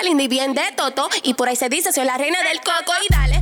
linda y bien de toto. Y por ahí se dice, soy la reina del coco y dale.